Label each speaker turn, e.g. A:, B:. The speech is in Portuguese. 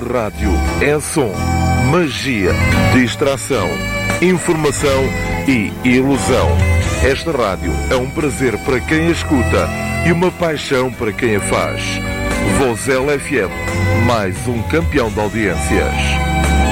A: rádio é som, magia, distração, informação e ilusão. Esta rádio é um prazer para quem a escuta e uma paixão para quem a faz. Vozel FM, mais um campeão de audiências.